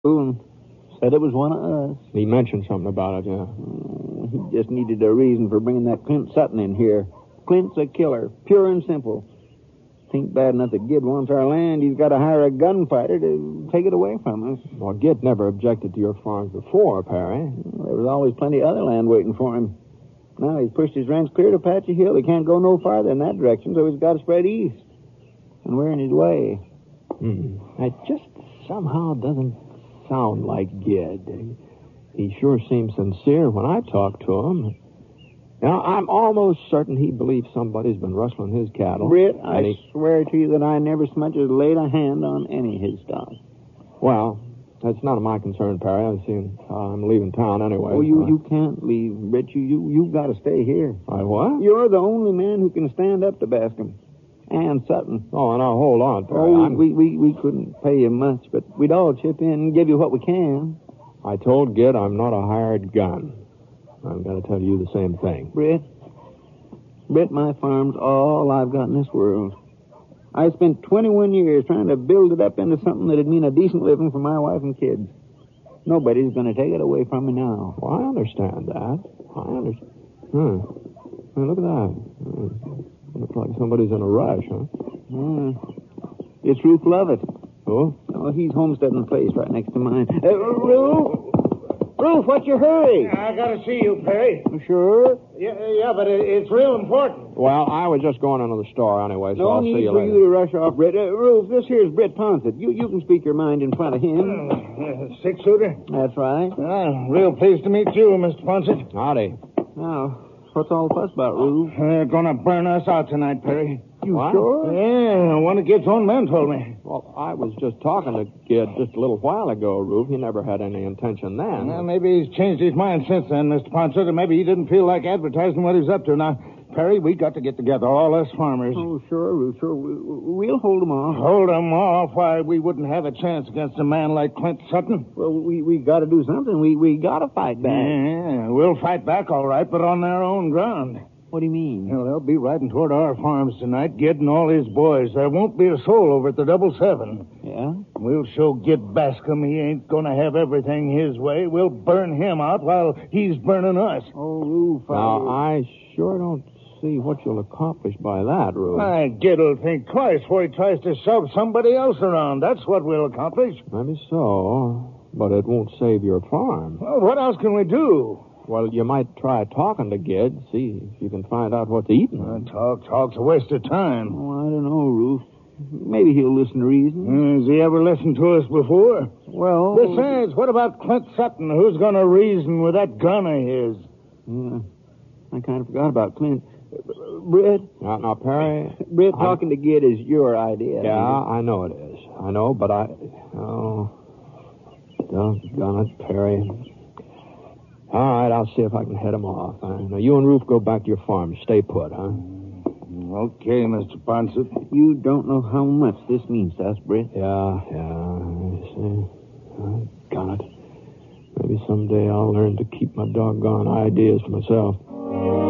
and said it was one of us. He mentioned something about it, yeah. He just needed a reason for bringing that Clint Sutton in here. Clint's a killer, pure and simple. Ain't bad enough that Gid wants our land. He's got to hire a gunfighter to take it away from us. Well, Gid never objected to your farms before, Perry. There was always plenty of other land waiting for him. Now he's pushed his ranch clear to Apache Hill. He can't go no farther in that direction, so he's got to spread east. And we're in his way. It just somehow doesn't sound like Gid. He sure seems sincere when I talk to him. Now, I'm almost certain he believes somebody's been rustling his cattle. Britt, I swear to you that I never so much as laid a hand on any of his stock. Well, that's none of my concern, Perry. I'm leaving town anyway. Oh, you can't leave, Britt. You've got to stay here. I what? You're the only man who can stand up to Bascom. And Sutton. Oh, now hold on, Perry. Oh, we couldn't pay you much, but we'd all chip in and give you what we can. I told Gid I'm not a hired gun. I'm going to tell you the same thing. Britt, my farm's all I've got in this world. I spent 21 years trying to build it up into something that'd mean a decent living for my wife and kids. Nobody's going to take it away from me now. Well, I understand that. Hey, look at that. Looks like somebody's in a rush, huh? It's Ruth Lovett. Oh? Oh, he's homesteading the place right next to mine. Ruth, what's your hurry? I gotta see you, Perry. Sure? Yeah, but it's real important. Well, I was just going into the store anyway, so I'll see you later. No need for you to rush off, Britt. Ruth, this here's Britt Ponsett. You can speak your mind in front of him. Six-shooter? That's right. Real pleased to meet you, Mr. Ponsett. Howdy. Now, what's all the fuss about, Ruth? They're gonna burn us out tonight, Perry. You what? sure? Yeah, one of Gid's own men told me. Well, I was just talking to Gid just a little while ago, Rube. He never had any intention then. Well, maybe he's changed his mind since then, Mr. Ponsett, or maybe he didn't feel like advertising what he's up to. Now, Perry, we got to get together, all us farmers. Oh, sure, Ruth, sure. We'll hold them off. Hold them off? Why, we wouldn't have a chance against a man like Clint Sutton. Well, we got to do something. We got to fight back. Yeah, we'll fight back, all right, but on their own ground. What do you mean? Well, they'll be riding toward our farms tonight, Gid and all his boys. There won't be a soul over at the 777. Yeah? We'll show Gid Bascom he ain't going to have everything his way. We'll burn him out while he's burning us. Oh, Ruth. Now, I sure don't see what you'll accomplish by that, Rube. Why, Gid'll think twice before he tries to shove somebody else around. That's what we'll accomplish. Maybe so, but it won't save your farm. Well, what else can we do? Well, you might try talking to Gid, see if you can find out what's eating. Talk's a waste of time. Oh, I don't know, Ruth. Maybe he'll listen to reason. Has he ever listened to us before? Well... Besides, what about Clint Sutton? Who's going to reason with that gun of his? Yeah, I kind of forgot about Clint. Britt? Now, Perry... Britt, talking to Gid is your idea. Yeah, I know it is. I know, but Oh, doggone it, Perry. All right, I'll see if I can head him off. Now, you and Ruth go back to your farm. Stay put, huh? Okay, Mr. Ponsett. You don't know how much this means to us, Britt. Yeah, I see. Got it. Maybe someday I'll learn to keep my doggone ideas to myself.